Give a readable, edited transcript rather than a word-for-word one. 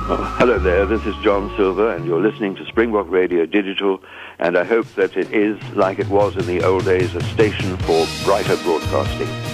Hello there, this is John Silver, and you're listening to Springbok Radio Digital, and I hope that it is, like it was in the old days, a station for brighter broadcasting.